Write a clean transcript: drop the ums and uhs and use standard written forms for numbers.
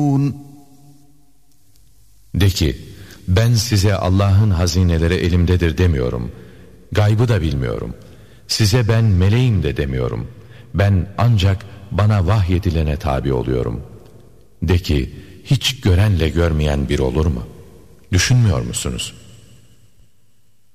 De ki, ben size Allah'ın hazineleri elimdedir demiyorum. Gaybı da bilmiyorum. Size ben meleğim de demiyorum. Ben ancak bana vahyedilene tabi oluyorum. De ki, hiç görenle görmeyen bir olur mu? Düşünmüyor musunuz?